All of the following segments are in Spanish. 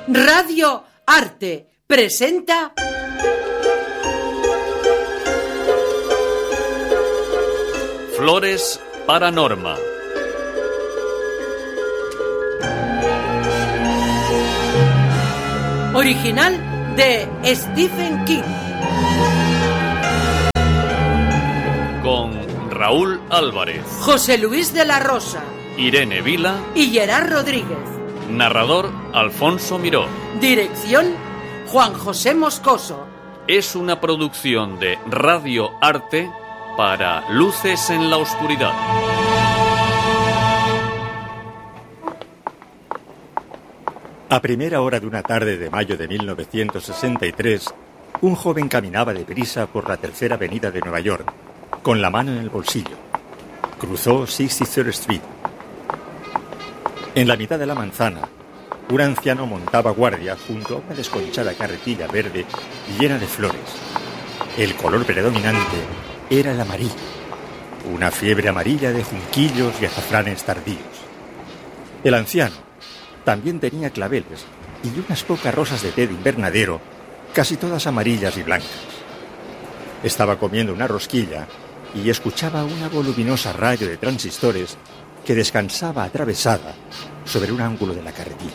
Radio Arte presenta Flores para Norma. Original de Stephen King. Con Raúl Álvarez, José Luis de la Rosa, Irene Vila y Gerard Rodríguez. Narrador Alfonso Miró. Dirección Juan José Moscoso. Es una producción de Radio Arte para Luces en la Oscuridad. A primera hora de una tarde de mayo de 1963, un joven caminaba deprisa por la Tercera Avenida de Nueva York, con la mano en el bolsillo. Cruzó 63rd Street. En la mitad de la manzana, un anciano montaba guardia junto a una desconchada carretilla verde llena de flores. El color predominante era el amarillo, una fiebre amarilla de junquillos y azafranes tardíos. El anciano también tenía claveles y unas pocas rosas de té de invernadero, casi todas amarillas y blancas. Estaba comiendo una rosquilla y escuchaba una voluminosa radio de transistores que descansaba atravesada sobre un ángulo de la carretilla.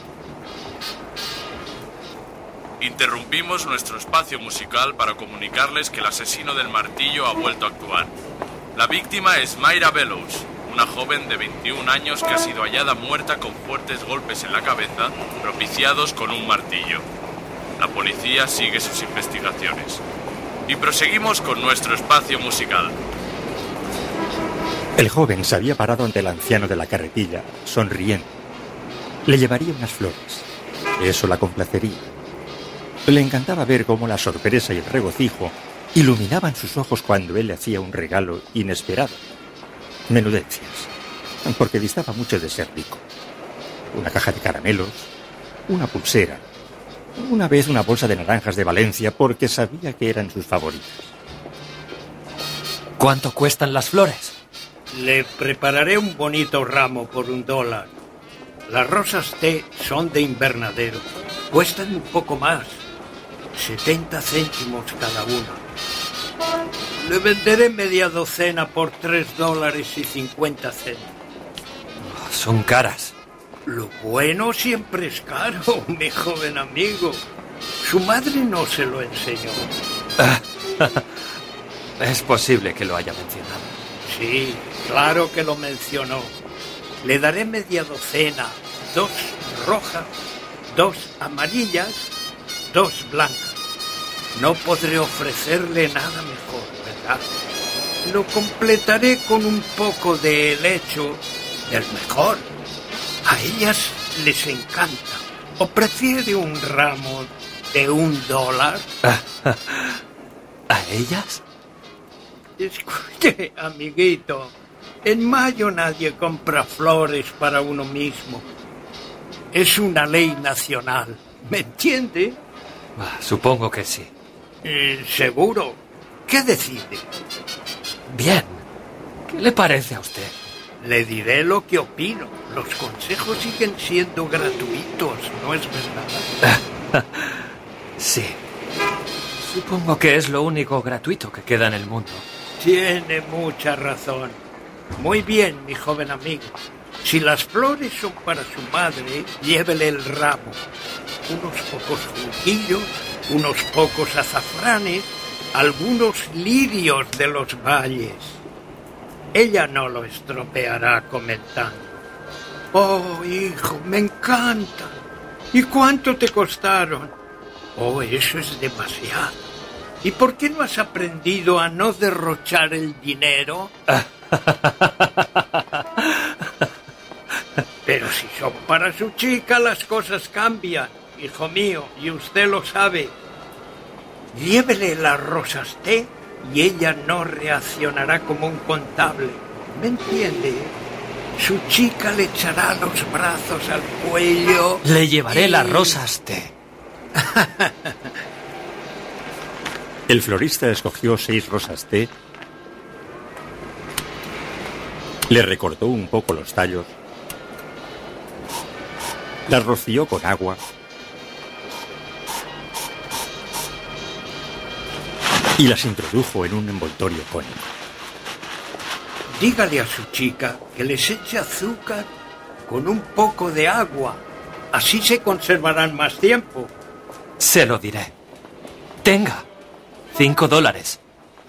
Interrumpimos nuestro espacio musical para comunicarles que el asesino del martillo ha vuelto a actuar. La víctima es Mayra Bellows, una joven de 21 años que ha sido hallada muerta con fuertes golpes en la cabeza, propiciados con un martillo. La policía sigue sus investigaciones. Y proseguimos con nuestro espacio musical. El joven se había parado ante el anciano de la carretilla, sonriendo. Le llevaría unas flores. Eso la complacería. Le encantaba ver cómo la sorpresa y el regocijo iluminaban sus ojos cuando él le hacía un regalo inesperado. Menudencias, porque distaba mucho de ser rico. Una caja de caramelos, una pulsera, una vez una bolsa de naranjas de Valencia, porque sabía que eran sus favoritas. ¿Cuánto cuestan las flores? Le prepararé un bonito ramo por $1. Las rosas té son de invernadero. Cuestan un poco más. 70 céntimos cada una. Le venderé media docena por $3.50. Son caras. Lo bueno siempre es caro, mi joven amigo. Su madre no se lo enseñó. Es posible que lo haya mencionado. Sí, claro que lo mencionó. Le daré media docena, 2 rojas, 2 amarillas, 2 blancas. No podré ofrecerle nada mejor, ¿verdad? Lo completaré con un poco de helecho del mejor. A ellas les encanta. ¿O prefiere un ramo de $1? ¿A ellas? Escuche, amiguito, en mayo nadie compra flores para uno mismo. Es una ley nacional, ¿me entiende? Supongo que sí. ¿Seguro? ¿Qué decide? Bien. ¿Qué le parece a usted? Le diré lo que opino. Los consejos siguen siendo gratuitos, ¿no es verdad? Sí. Supongo que es lo único gratuito que queda en el mundo. Tiene mucha razón. Muy bien, mi joven amigo. Si las flores son para su madre, llévele el ramo. Unos pocos junquillos, unos pocos azafranes, algunos lirios de los valles. Ella no lo estropeará comentando: «Oh, hijo, me encanta. ¿Y cuánto te costaron?» «Oh, eso es demasiado. ¿Y por qué no has aprendido a no derrochar el dinero?» Pero si son para su chica, las cosas cambian, hijo mío, y usted lo sabe. Llévele las rosas té y ella no reaccionará como un contable. ¿Me entiende? Su chica le echará los brazos al cuello. Le llevaré las rosas té. El florista escogió 6 rosas té, le recortó un poco los tallos, las roció con agua y las introdujo en un envoltorio cónico. Dígale a su chica que les eche azúcar con un poco de agua. Así se conservarán más tiempo. Se lo diré. Tenga. $5.